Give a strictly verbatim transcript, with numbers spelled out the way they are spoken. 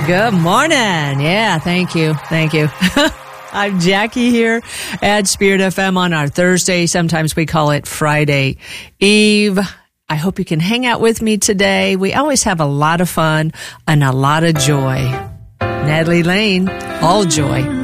Good morning. Yeah, thank you. Thank you. I'm Jackie here at Spirit F M on our Thursday. Sometimes we call it Friday Eve. I hope you can hang out with me today. We always have a lot of fun and a lot of joy. Natalie Lane, all joy.